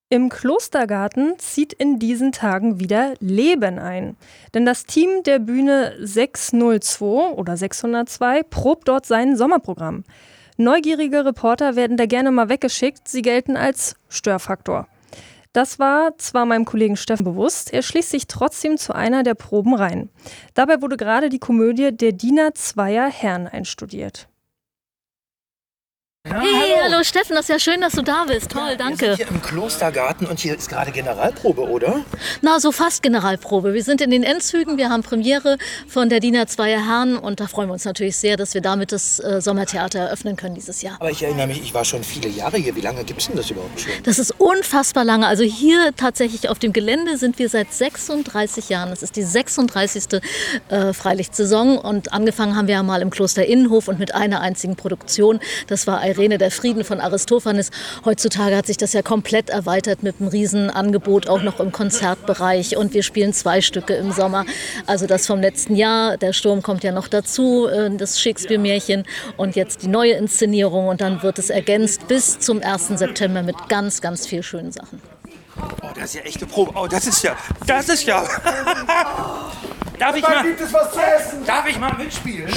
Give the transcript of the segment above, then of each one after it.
Im Klostergarten zieht in diesen Tagen wieder Leben ein. Denn das Team der Bühne 602 oder 602 probt dort sein Sommerprogramm. Neugierige Reporter werden da gerne mal weggeschickt, sie gelten als Störfaktor. Das war zwar meinem Kollegen Steffen bewusst, er schließt sich trotzdem zu einer der Proben rein. Dabei wurde gerade die Komödie Der Diener zweier Herren einstudiert. Ja, hey, hallo Steffen, das ist ja schön, dass du da bist. Toll, danke. Wir sind hier im Klostergarten und hier ist gerade Generalprobe, oder? Na, so fast Generalprobe. Wir sind in den Endzügen, wir haben Premiere von Der Diener zweier Herren und da freuen wir uns natürlich sehr, dass wir damit das Sommertheater eröffnen können dieses Jahr. Aber ich erinnere mich, ich war schon viele Jahre hier. Wie lange gibt es denn das überhaupt schon? Das ist unfassbar lange. Also hier tatsächlich auf dem Gelände sind wir seit 36 Jahren. Das ist die 36. Freilichtsaison und angefangen haben wir ja mal im Kloster Innenhof und mit einer einzigen Produktion. Das war Irene der Frieden von Aristophanes. Heutzutage hat sich das ja komplett erweitert mit einem Riesenangebot, auch noch im Konzertbereich. Und wir spielen 2 Stücke im Sommer. Also das vom letzten Jahr, der Sturm kommt ja noch dazu, das Shakespeare-Märchen und jetzt die neue Inszenierung. Und dann wird es ergänzt bis zum 1. September mit ganz, ganz viel schönen Sachen. Oh, das ist ja echte Probe. Oh, das ist ja... Darf ich mal... Gibt es was zu essen? Darf ich mal mitspielen?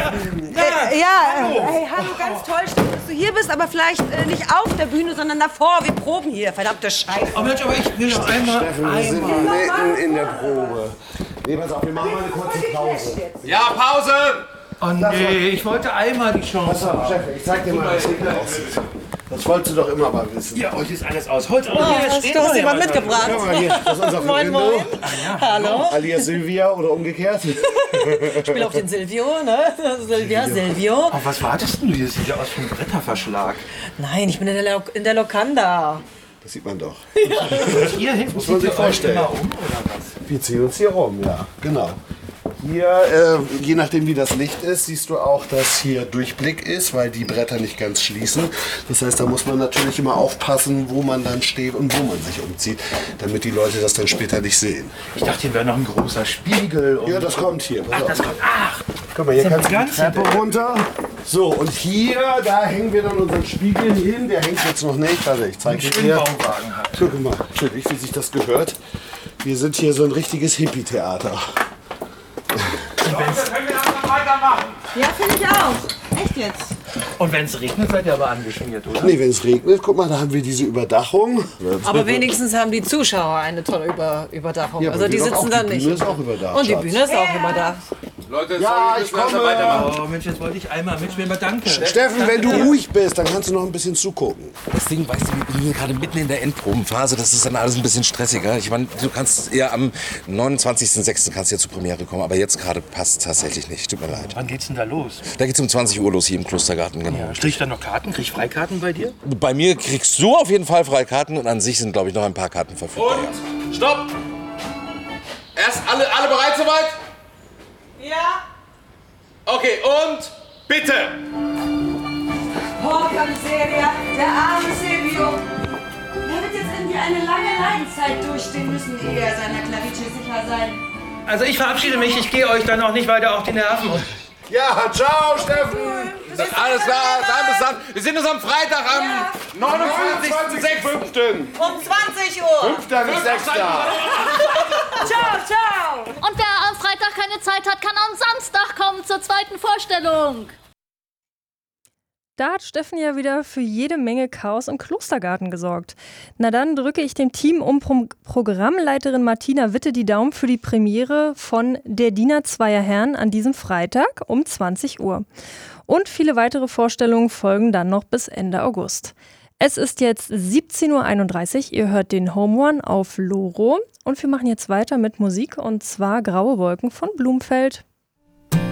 Hallo, ganz toll, schön, dass du hier bist, aber vielleicht nicht auf der Bühne, sondern davor. Wir proben hier, verdammte Scheiße. Oh Mensch, aber ich will noch einmal... Steffen, wir sind mitten in der Probe. Nee, pass auf, wir machen mal eine kurze Pause. Ja, Pause! Oh nee, ich wollte einmal die Chance Pass auf, Steffen, ich zeig dir mal, wie es hinten aussieht. Das wolltest du doch immer mal wissen. Ja, euch ist alles aus Holz. Du hast jemand mitgebracht. Schau mal hier, das ist unser Moin, Flamingo. moin. Hallo. Alias Silvia oder umgekehrt. Ich spiele auf den Silvio, ne? Silvio. Oh, was wartest du? Das sieht ja aus wie ein Bretterverschlag. Nein, ich bin in der Lokanda. Das sieht man doch. Hier hinten Muss man sich vorstellen. Immer um, oder was? Wir ziehen uns hier rum, ja, genau. Hier, je nachdem wie das Licht ist, siehst du auch, dass hier Durchblick ist, weil die Bretter nicht ganz schließen. Das heißt, da muss man natürlich immer aufpassen, wo man dann steht und wo man sich umzieht, damit die Leute das dann später nicht sehen. Ich dachte, hier wäre noch ein großer Spiegel. Ja, das kommt hier. Pass auf. Das kommt... Ach! Guck mal, hier Das ist kannst du eine die Treppe runter. So, und hier, da hängen wir dann unseren Spiegel hin. Der hängt jetzt noch nicht. Warte, ich zeige Schönen dir. Bauwagen hat. Guck mal, natürlich, wie sich das gehört. Wir sind hier so ein richtiges Hippie-Theater. Können wir das noch weitermachen? Ja, finde ich auch. Echt jetzt? Und wenn es regnet, seid ihr aber angeschmiert, oder? Nee, wenn es regnet, guck mal, da haben wir diese Überdachung. Aber wenigstens haben die Zuschauer eine tolle Überdachung. Ja, also aber die wir doch sitzen auch. dann Die nicht. Bühne ist auch überdacht, Und die Schatz. Bühne ist auch überdacht. Leute, Ja, sorry, ich wir müssen komme. weitermachen. Oh Mensch, jetzt wollte ich einmal mitspielen, aber danke. Steffen, wenn du ruhig bist, dann kannst du noch ein bisschen zugucken. Das Ding, weißt du, wir sind hier gerade mitten in der Endprobenphase. Das ist dann alles ein bisschen stressiger. Ich meine, du kannst eher am 29.06. kannst du ja zur Premiere kommen. Aber jetzt gerade passt tatsächlich nicht. Tut mir leid. Wann geht's denn da los? Da geht's um 20 Uhr los hier im Klostergarten. Genau. Krieg ich dann noch Karten? Krieg ich Freikarten bei dir? Bei mir kriegst du auf jeden Fall Freikarten. Und an sich sind, glaube ich, noch ein paar Karten verfügbar. Und stopp! Erst alle bereit soweit? Ja. Okay, und bitte! Porca miseria, der arme Silvio. Er wird jetzt irgendwie eine lange Leidenzeit durchstehen müssen, ehe er seiner Clavice sicher sein. Also ich verabschiede mich. Ich gehe euch dann auch nicht weiter auf die Nerven. Ja, ciao, Steffen. Alles klar, dann bis dann. Wir sehen uns am Freitag am 49.06. Um 20 Uhr. 5. bis 6. Ciao, ciao. Und wer am Freitag keine Zeit hat, kann am Samstag kommen zur 2. Vorstellung. Da hat Steffen ja wieder für jede Menge Chaos im Klostergarten gesorgt. Na dann drücke ich dem Team um Programmleiterin Martina Witte die Daumen für die Premiere von Der Diener zweier Herren an diesem Freitag um 20 Uhr. Und viele weitere Vorstellungen folgen dann noch bis Ende August. Es ist jetzt 17.31 Uhr, ihr hört den Home One auf Loro und wir machen jetzt weiter mit Musik und zwar Graue Wolken von Blumfeld.